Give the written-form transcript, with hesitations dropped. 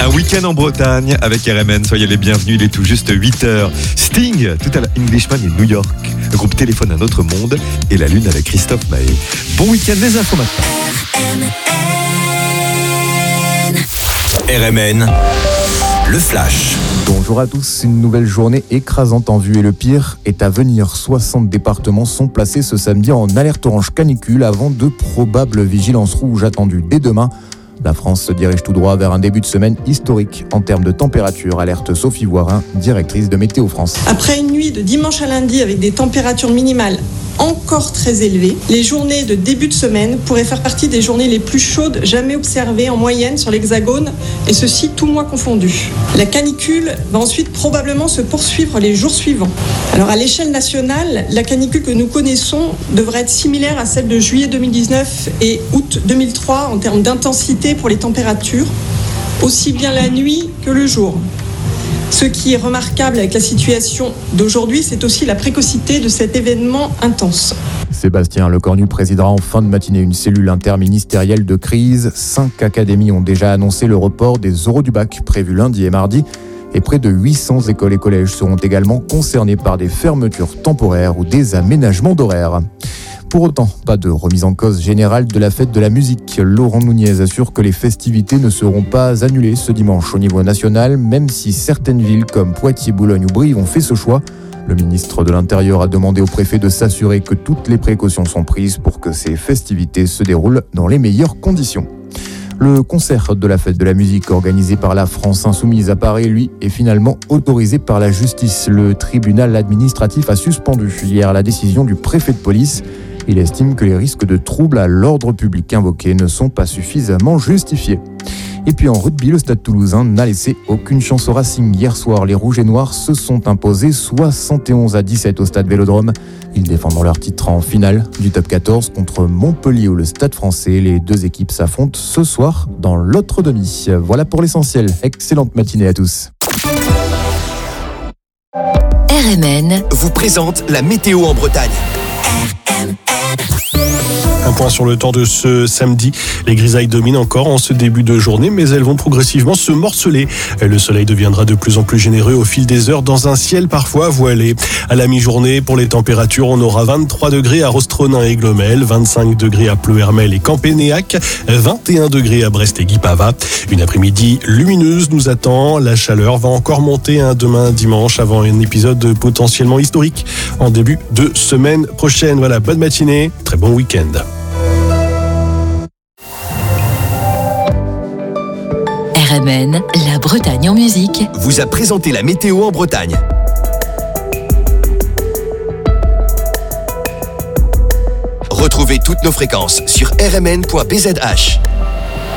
Un week-end en Bretagne avec RMN. Soyez les bienvenus, il est tout juste 8h. Sting, tout à la Englishman et New York. Le groupe Téléphone un autre monde et la Lune avec Christophe Maé. Bon week-end, les infos maintenant. RMN, le flash. Bonjour à tous, une nouvelle journée écrasante en vue et le pire est à venir. 60 départements sont placés ce samedi en alerte orange canicule avant de probables vigilances rouges attendues dès demain. La France se dirige tout droit vers un début de semaine historique en termes de température, alerte Sophie Voirin, directrice de Météo France. Après une nuit de dimanche à lundi avec des températures minimales encore très élevées, les journées de début de semaine pourraient faire partie des journées les plus chaudes jamais observées en moyenne sur l'Hexagone, et ceci tout mois confondu. La canicule va ensuite probablement se poursuivre les jours suivants. Alors à l'échelle nationale, la canicule que nous connaissons devrait être similaire à celle de juillet 2019 et août 2003 en termes d'intensité pour les températures, aussi bien la nuit que le jour. Ce qui est remarquable avec la situation d'aujourd'hui, c'est aussi la précocité de cet événement intense. Sébastien Lecornu présidera en fin de matinée une cellule interministérielle de crise. 5 académies ont déjà annoncé le report des oraux du bac prévus lundi et mardi. Et près de 800 écoles et collèges seront également concernés par des fermetures temporaires ou des aménagements d'horaires. Pour autant, pas de remise en cause générale de la fête de la musique. Laurent Nunez assure que les festivités ne seront pas annulées ce dimanche au niveau national, même si certaines villes comme Poitiers, Boulogne ou Brive ont fait ce choix. Le ministre de l'Intérieur a demandé au préfet de s'assurer que toutes les précautions sont prises pour que ces festivités se déroulent dans les meilleures conditions. Le concert de la fête de la musique organisé par la France Insoumise à Paris, lui, est finalement autorisé par la justice. Le tribunal administratif a suspendu hier la décision du préfet de police. Il estime que les risques de troubles à l'ordre public invoqués ne sont pas suffisamment justifiés. Et puis en rugby, le Stade Toulousain n'a laissé aucune chance au Racing. Hier soir, les Rouges et Noirs se sont imposés 71-17 au Stade Vélodrome. Ils défendront leur titre en finale du top 14 contre Montpellier ou le Stade Français. Les deux équipes s'affrontent ce soir dans l'autre demi. Voilà pour l'essentiel. Excellente matinée à tous. RMN vous présente la météo en Bretagne. Un point sur le temps de ce samedi. Les grisailles dominent encore en ce début de journée, mais elles vont progressivement se morceler. Le soleil deviendra de plus en plus généreux au fil des heures dans un ciel parfois voilé. À la mi-journée, pour les températures, on aura 23 degrés à Rostronin et Glomel, 25 degrés à Pleuhermel et Campénéac, 21 degrés à Brest et Guipava. Une après-midi lumineuse nous attend. La chaleur va encore monter demain dimanche avant un épisode potentiellement historique en début de semaine prochaine. Voilà, bonne matinée, très bon week-end. RMN, la Bretagne en musique, vous a présenté la météo en Bretagne. Retrouvez toutes nos fréquences sur rmn.bzh.